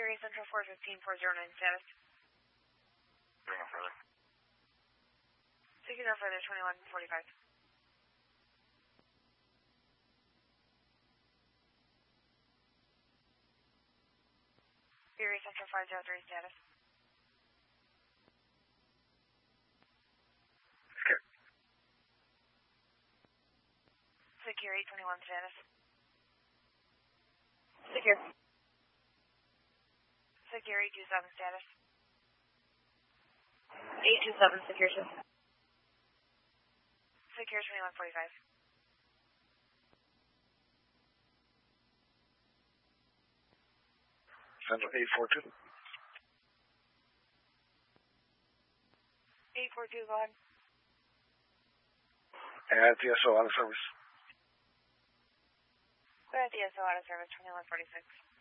Erie Central 415-409 status. Bring no further. Taking no further, 2145. Erie Central 503 status. Secure. Secure 821 status. Secure. Secure 827 status. 827, secure 2. Secure 2145. Central 842. 842, go ahead. Add DSO out of service. Go ahead, DSO out of service, 2146.